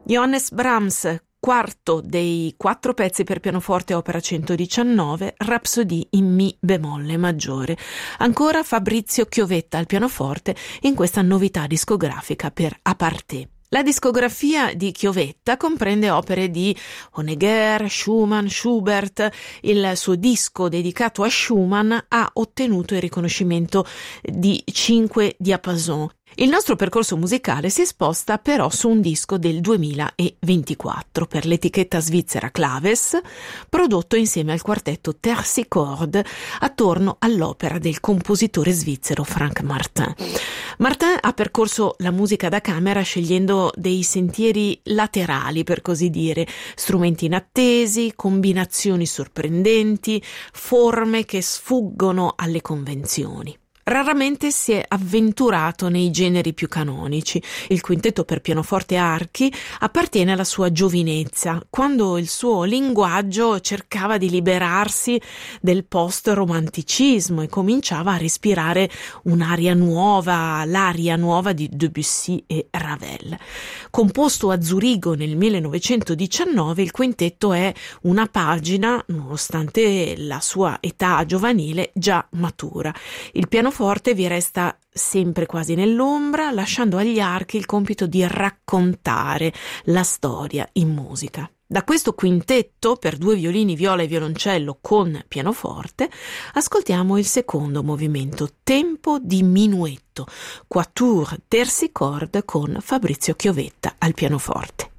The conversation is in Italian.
Johannes Brahms, quarto dei 4 pezzi per pianoforte opera 119, Rapsodie in Mi bemolle maggiore. Ancora Fabrizio Chiovetta al pianoforte in questa novità discografica per Aparté. La discografia di Chiovetta comprende opere di Honegger, Schumann, Schubert. Il suo disco dedicato a Schumann ha ottenuto il riconoscimento di 5 diapason. Il nostro percorso musicale si sposta però su un disco del 2024 per l'etichetta svizzera Claves, prodotto insieme al quartetto Tersichord attorno all'opera del compositore svizzero Frank Martin. Martin ha percorso la musica da camera scegliendo dei sentieri laterali, per così dire, strumenti inattesi, combinazioni sorprendenti, forme che sfuggono alle convenzioni. Raramente si è avventurato nei generi più canonici. Il quintetto per pianoforte e archi appartiene alla sua giovinezza, quando il suo linguaggio cercava di liberarsi del post-romanticismo e cominciava a respirare un'aria nuova, l'aria nuova di Debussy e Ravel. Composto a Zurigo nel 1919, il quintetto è una pagina, nonostante la sua età giovanile, già matura. Il pianoforte vi resta sempre quasi nell'ombra, lasciando agli archi il compito di raccontare la storia in musica. Da questo quintetto per 2 violini, viola e violoncello con pianoforte ascoltiamo il secondo movimento, tempo di minuetto, quatuor tersichord con Fabrizio Chiovetta al pianoforte.